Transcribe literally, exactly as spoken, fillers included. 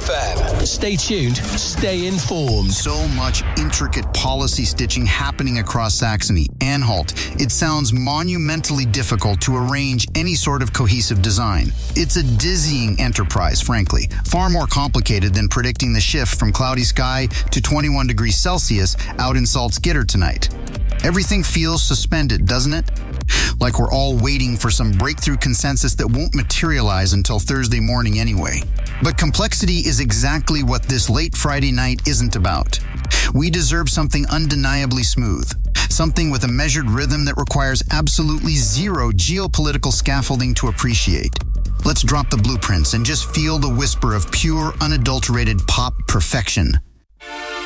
F M. Stay tuned, stay informed. So much intricate policy stitching happening across Saxony. Anhalt. It sounds monumentally difficult to arrange any sort of cohesive design. It's a dizzying enterprise, frankly. Far more complicated than predicting the shift from cloudy sky to twenty-one degrees Celsius out in Salzgitter tonight. Everything feels suspended, doesn't it? Like we're all waiting for some breakthrough consensus that won't materialize until Thursday morning anyway. But complexity is exactly what this late Friday night isn't about. We deserve something undeniably smooth. Something with a measured rhythm that requires absolutely zero geopolitical scaffolding to appreciate. Let's drop the blueprints and just feel the whisper of pure, unadulterated pop perfection.